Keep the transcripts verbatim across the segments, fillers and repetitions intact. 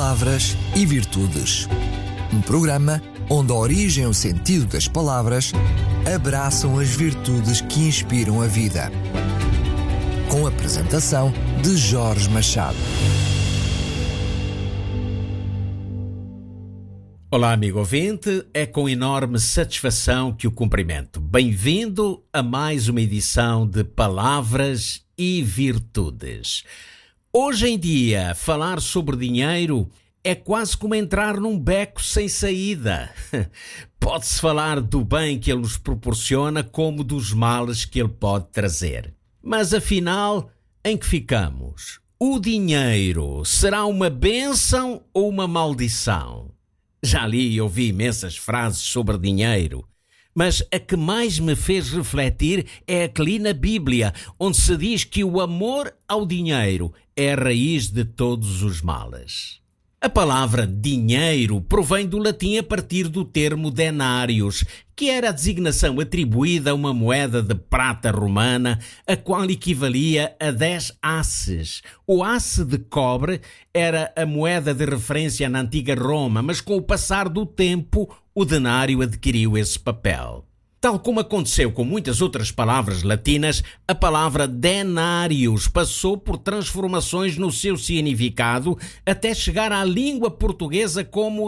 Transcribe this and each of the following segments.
Palavras e Virtudes. Um programa onde a origem e o sentido das palavras abraçam as virtudes que inspiram a vida. Com a apresentação de Jorge Machado. Olá, amigo ouvinte, é com enorme satisfação que o cumprimento. Bem-vindo a mais uma edição de Palavras e Virtudes. Hoje em dia, falar sobre dinheiro é quase como entrar num beco sem saída. Pode-se falar do bem que ele nos proporciona como dos males que ele pode trazer. Mas afinal, em que ficamos? O dinheiro será uma bênção ou uma maldição? Já li e ouvi imensas frases sobre dinheiro, mas a que mais me fez refletir é a que li na Bíblia, onde se diz que o amor ao dinheiro é a raiz de todos os males. A palavra dinheiro provém do latim a partir do termo denários, que era a designação atribuída a uma moeda de prata romana, a qual equivalia a dez asses. O asse de cobre era a moeda de referência na antiga Roma, mas com o passar do tempo, o denário adquiriu esse papel. Tal como aconteceu com muitas outras palavras latinas, a palavra denários passou por transformações no seu significado até chegar à língua portuguesa como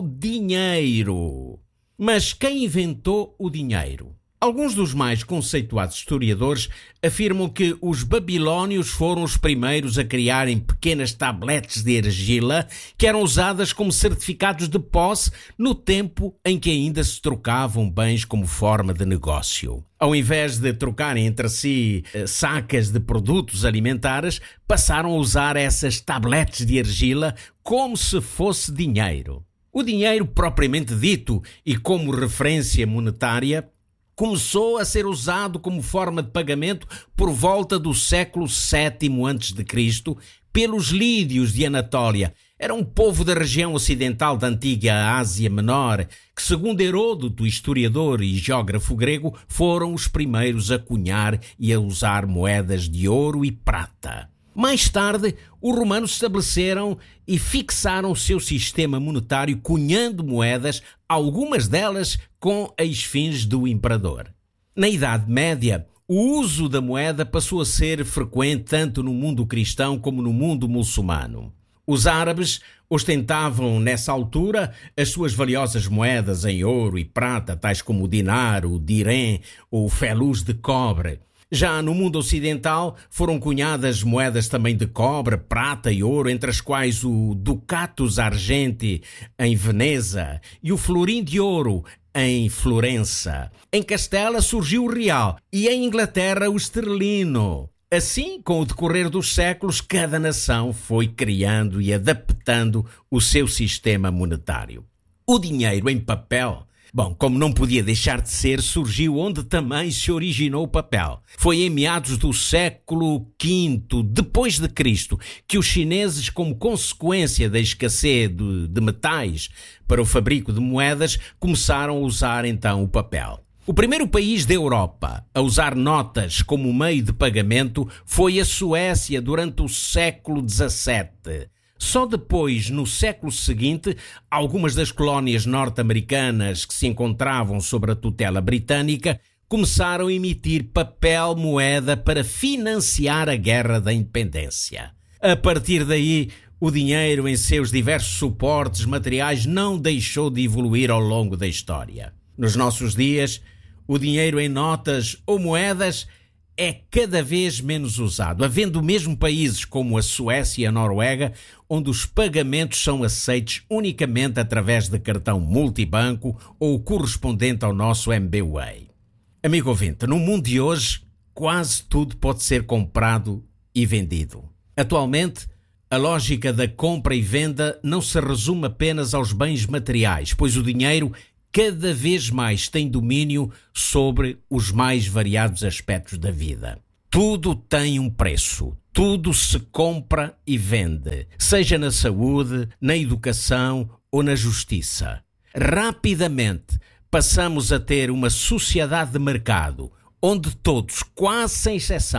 dinheiro. Mas quem inventou o dinheiro? Alguns dos mais conceituados historiadores afirmam que os babilônios foram os primeiros a criarem pequenas tabletes de argila que eram usadas como certificados de posse no tempo em que ainda se trocavam bens como forma de negócio. Ao invés de trocarem entre si eh, sacas de produtos alimentares, passaram a usar essas tabletes de argila como se fosse dinheiro. O dinheiro propriamente dito e como referência monetária começou a ser usado como forma de pagamento por volta do século sétimo antes de Cristo pelos lídios de Anatólia. Era um povo da região ocidental da antiga Ásia Menor que, segundo Heródoto, historiador e geógrafo grego, foram os primeiros a cunhar e a usar moedas de ouro e prata. Mais tarde, os romanos estabeleceram e fixaram o seu sistema monetário cunhando moedas, algumas delas com as fins do imperador. Na Idade Média, o uso da moeda passou a ser frequente tanto no mundo cristão como no mundo muçulmano. Os árabes ostentavam, nessa altura, as suas valiosas moedas em ouro e prata, tais como o dinar, o dirém ou o feluz de cobre. Já no mundo ocidental foram cunhadas moedas também de cobre, prata e ouro, entre as quais o ducatus argenti em Veneza e o florim de ouro em Florença. Em Castela surgiu o real e em Inglaterra o esterlino. Assim, com o decorrer dos séculos, cada nação foi criando e adaptando o seu sistema monetário. O dinheiro em papel, bom, como não podia deixar de ser, surgiu onde também se originou o papel. Foi em meados do século quinto depois de Cristo que os chineses, como consequência da escassez de, de metais para o fabrico de moedas, começaram a usar então o papel. O primeiro país da Europa a usar notas como meio de pagamento foi a Suécia durante o século dezassete. Só depois, no século seguinte, algumas das colónias norte-americanas que se encontravam sob a tutela britânica começaram a emitir papel moeda para financiar a Guerra da Independência. A partir daí, o dinheiro em seus diversos suportes materiais não deixou de evoluir ao longo da história. Nos nossos dias, o dinheiro em notas ou moedas é cada vez menos usado, havendo mesmo países como a Suécia e a Noruega, onde os pagamentos são aceitos unicamente através de cartão multibanco ou correspondente ao nosso M B W A I. Amigo ouvinte, no mundo de hoje, quase tudo pode ser comprado e vendido. Atualmente, a lógica da compra e venda não se resume apenas aos bens materiais, pois o dinheiro cada vez mais tem domínio sobre os mais variados aspectos da vida. Tudo tem um preço, tudo se compra e vende, seja na saúde, na educação ou na justiça. Rapidamente passamos a ter uma sociedade de mercado, onde todos, quase sem exceção,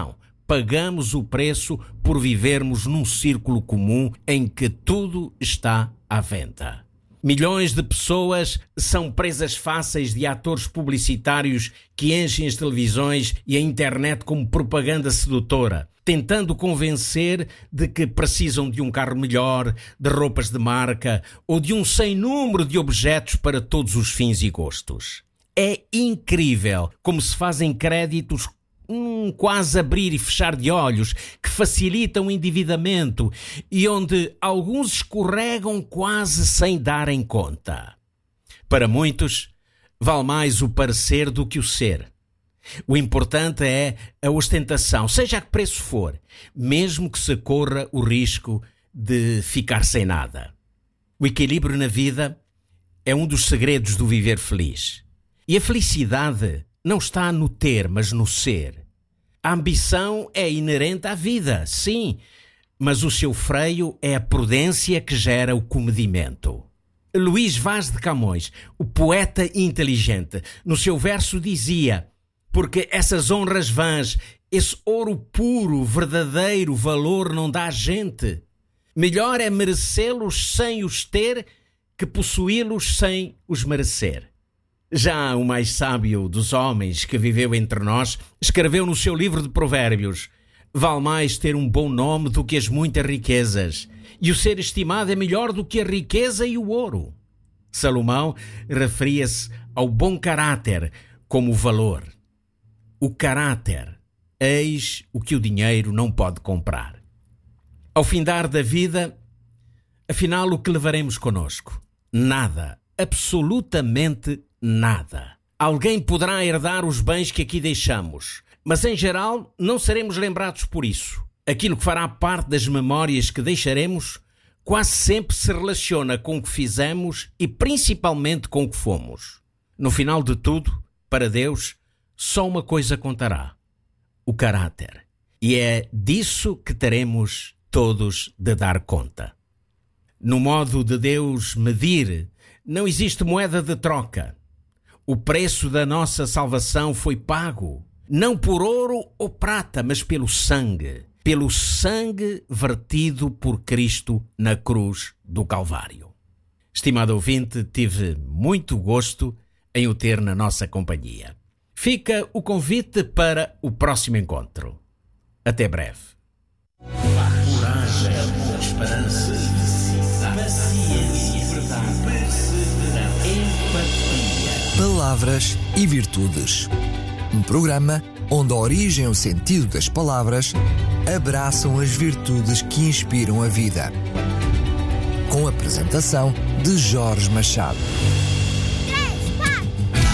pagamos o preço por vivermos num círculo comum em que tudo está à venda. Milhões de pessoas são presas fáceis de atores publicitários que enchem as televisões e a internet como propaganda sedutora, tentando convencer de que precisam de um carro melhor, de roupas de marca ou de um sem número de objetos para todos os fins e gostos. É incrível como se fazem créditos um quase abrir e fechar de olhos, que facilitam o endividamento e onde alguns escorregam quase sem darem conta. Para muitos, vale mais o parecer do que o ser. O importante é a ostentação, seja a que preço for, mesmo que se corra o risco de ficar sem nada. O equilíbrio na vida é um dos segredos do viver feliz. E a felicidade não está no ter, mas no ser. A ambição é inerente à vida, sim, mas o seu freio é a prudência que gera o comedimento. Luís Vaz de Camões, o poeta inteligente, no seu verso dizia: porque essas honras vãs, esse ouro puro, verdadeiro valor não dá a gente. Melhor é merecê-los sem os ter que possuí-los sem os merecer. Já o mais sábio dos homens que viveu entre nós escreveu no seu livro de Provérbios: vale mais ter um bom nome do que as muitas riquezas, e o ser estimado é melhor do que a riqueza e o ouro. Salomão referia-se ao bom caráter como valor. O caráter, eis o que o dinheiro não pode comprar. Ao findar da vida, afinal, o que levaremos conosco? Nada, absolutamente nada. Alguém poderá herdar os bens que aqui deixamos, mas em geral não seremos lembrados por isso. Aquilo que fará parte das memórias que deixaremos quase sempre se relaciona com o que fizemos e principalmente com o que fomos. No final de tudo, para Deus, só uma coisa contará: o caráter. E é disso que teremos todos de dar conta. No modo de Deus medir, não existe moeda de troca. O preço da nossa salvação foi pago, não por ouro ou prata, mas pelo sangue. Pelo sangue vertido por Cristo na cruz do Calvário. Estimado ouvinte, tive muito gosto em o ter na nossa companhia. Fica o convite para o próximo encontro. Até breve. Coragem, amor, esperança, paciência, verdade, perseverança, empatia. Palavras e Virtudes. Um programa onde a origem e o sentido das palavras abraçam as virtudes que inspiram a vida. Com a apresentação de Jorge Machado.